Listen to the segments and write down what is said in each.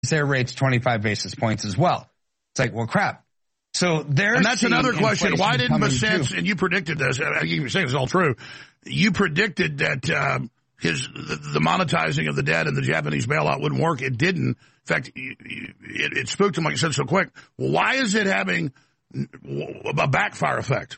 their rates 25 basis points as well. It's like, well, crap. So and that's another question. Why didn't Bessent, and you predicted this, you were saying it's all true, you predicted that the monetizing of the debt and the Japanese bailout wouldn't work. It didn't. In fact, it spooked him like you said so quick. Why is it having a backfire effect?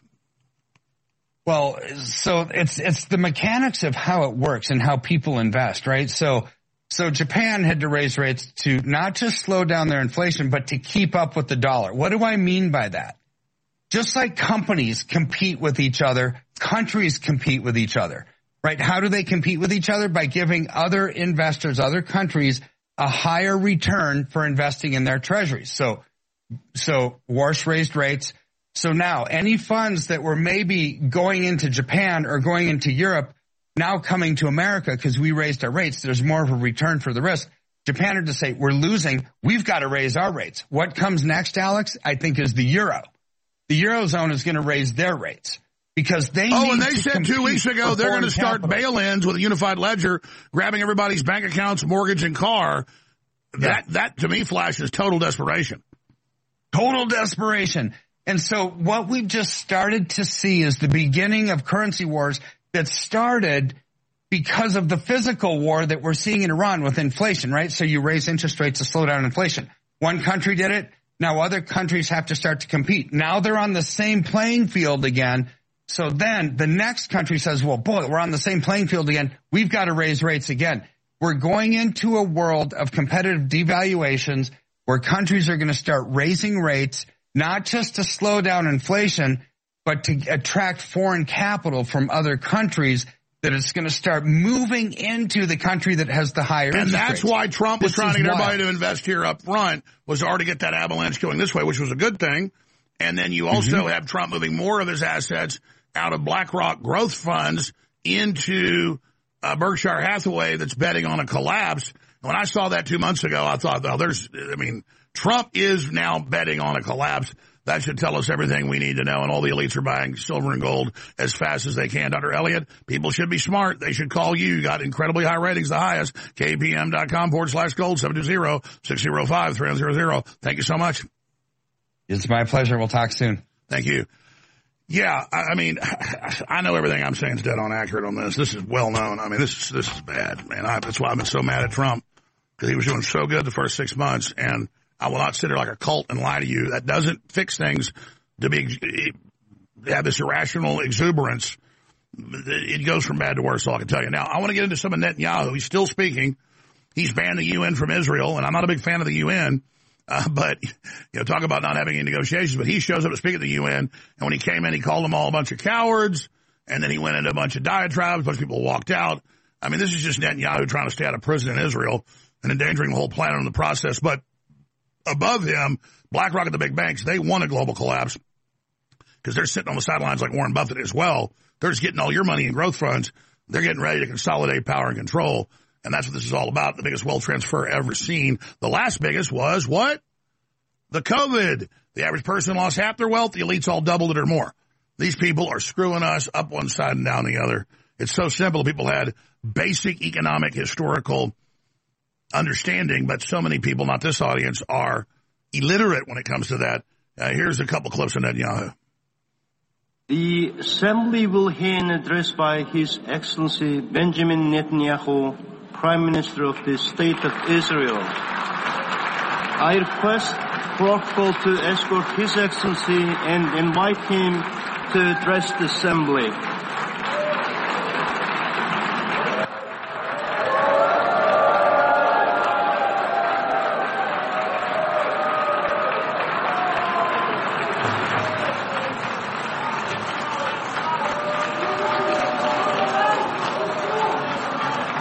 Well, so it's the mechanics of how it works and how people invest, right? So Japan had to raise rates to not just slow down their inflation, but to keep up with the dollar. What do I mean by that? Just like companies compete with each other, countries compete with each other, right? How do they compete with each other? By giving other investors, other countries, a higher return for investing in their treasuries. So Warsh raised rates. So now any funds that were maybe going into Japan or going into Europe now coming to America because we raised our rates, there's more of a return for the risk. Japan had to say, we're losing, we've got to raise our rates. What comes next, Alex, I think is the euro. The Eurozone is going to raise their rates because they and they said 2 weeks ago they're going to start bail-ins with a unified ledger, grabbing everybody's bank accounts, mortgage, and car. Yeah. That to me flashes total desperation. Total desperation. And so what we've just started to see is the beginning of currency wars that started because of the physical war that we're seeing in Iran with inflation, right? So you raise interest rates to slow down inflation. One country did it. Now other countries have to start to compete. Now they're on the same playing field again. So then the next country says, well, boy, we're on the same playing field again. We've got to raise rates again. We're going into a world of competitive devaluations where countries are going to start raising rates, not just to slow down inflation, but to attract foreign capital from other countries, that it's going to start moving into the country that has the higher interest rates. And that's why Trump was trying to get everybody to invest here up front, was already get that avalanche going this way, which was a good thing. And then you also have Trump moving more of his assets out of BlackRock growth funds into Berkshire Hathaway that's betting on a collapse. When I saw that 2 months ago, I thought, well, Trump is now betting on a collapse. That should tell us everything we need to know, and all the elites are buying silver and gold as fast as they can. Dr. Elliott, people should be smart. They should call you. You got incredibly high ratings, the highest. KPM.com/gold, 720-605-3000. Thank you so much. It's my pleasure. We'll talk soon. Thank you. Yeah, I mean, I know everything I'm saying is dead on accurate on this. This is well known. I mean, this is bad, man. That's why I've been so mad at Trump, because he was doing so good the first 6 months, and I will not sit here like a cult and lie to you. That doesn't fix things to have this irrational exuberance. It goes from bad to worse, all I can tell you. Now, I want to get into some of Netanyahu. He's still speaking. He's banned the UN from Israel, and I'm not a big fan of the UN. But, talk about not having any negotiations. But he shows up to speak at the UN, and when he came in, he called them all a bunch of cowards, and then he went into a bunch of diatribes. A bunch of people walked out. I mean, this is just Netanyahu trying to stay out of prison in Israel and endangering the whole planet in the process. But above him, BlackRock and the big banks, they want a global collapse because they're sitting on the sidelines like Warren Buffett as well. They're just getting all your money in growth funds. They're getting ready to consolidate power and control. And that's what this is all about, the biggest wealth transfer ever seen. The last biggest was what? The COVID. The average person lost half their wealth. The elites all doubled it or more. These people are screwing us up one side and down the other. It's so simple. People had basic economic, historical understanding, but so many people, not this audience, are illiterate when it comes to that. Here's a couple clips of Netanyahu. The Assembly will hear an address by His Excellency Benjamin Netanyahu, Prime Minister of the State of Israel. I request protocol to escort His Excellency and invite him to address the Assembly.